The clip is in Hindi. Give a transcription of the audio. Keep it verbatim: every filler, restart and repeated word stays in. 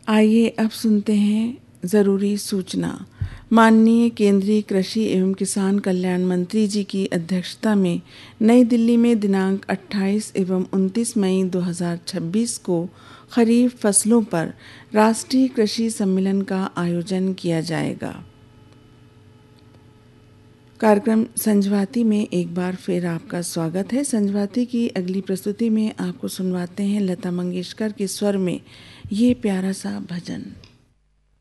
आइए अब सुनते हैं ज़रूरी सूचना। माननीय केंद्रीय कृषि एवं किसान कल्याण मंत्री जी की अध्यक्षता में नई दिल्ली में दिनांक अट्ठाईस एवं उनतीस मई दो हज़ार छब्बीस को खरीफ फसलों पर राष्ट्रीय कृषि सम्मेलन का आयोजन किया जाएगा। कार्यक्रम संजवाती में एक बार फिर आपका स्वागत है। संजवाती की अगली प्रस्तुति में आपको सुनवाते हैं लता मंगेशकर के स्वर में ये प्यारा सा भजन।